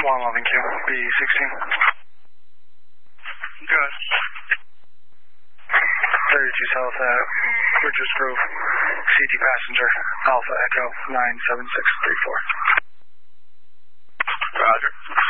111Q, B16. Good. 32 South at Bridges Grove, CT passenger, Alpha Echo 97634. Roger.